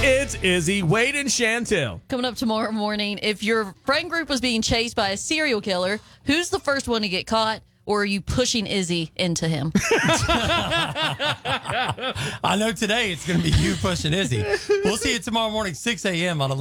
It's Izzy, Wade, and Chantel. Coming up tomorrow morning, if your friend group was being chased by a serial killer, who's the first one to get caught? Or are you pushing Izzy into him? I know today it's going to be you pushing Izzy. We'll see you tomorrow morning, 6 a.m. on 11.